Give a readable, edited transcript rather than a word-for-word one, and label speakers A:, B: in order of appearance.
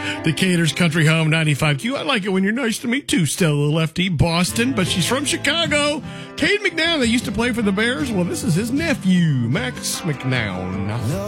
A: Decatur's Country Home 95Q. I like it when you're nice to me too, Stella Lefty, Boston, but she's from Chicago. Cade McNown, that used to play for the Bears. Well, this is his nephew, Max McNown.